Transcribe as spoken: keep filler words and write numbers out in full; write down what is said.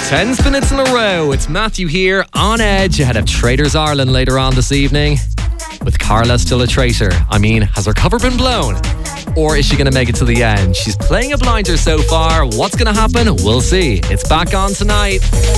Ten minutes in a row. It's Matthew here on Edge ahead of Traitors Ireland later on this evening. With Carla still a traitor. I mean, has her cover been blown? Or is she going to make it to the end? She's playing a blinder so far. What's going to happen? We'll see. It's back on tonight.